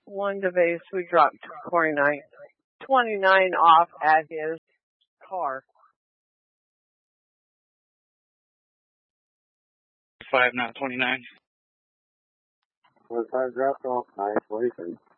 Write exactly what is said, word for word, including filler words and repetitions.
one device, we dropped twenty-nine, twenty-nine off at his car. Five, not twenty-nine. Was I dropped off nine twenty-three?